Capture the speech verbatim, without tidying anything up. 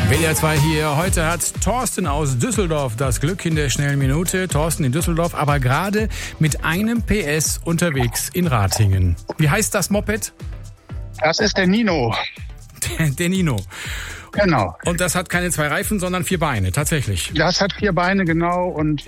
W D R zwei hier. Heute hat Thorsten aus Düsseldorf das Glück in der schnellen Minute. Thorsten in Düsseldorf, aber gerade mit einem P S unterwegs in Ratingen. Wie heißt das Moped? Das ist der Nino. Der, der Nino. Genau. Und das hat keine zwei Reifen, sondern vier Beine, tatsächlich. Das hat vier Beine, genau. Und